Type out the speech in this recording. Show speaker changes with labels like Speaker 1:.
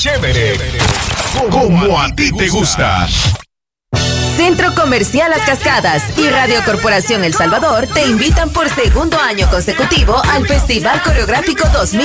Speaker 1: chévere. Como a ti te gusta.
Speaker 2: Centro Comercial Las Cascadas y Radio Corporación El Salvador te invitan por segundo año consecutivo al Festival Coreográfico 2000.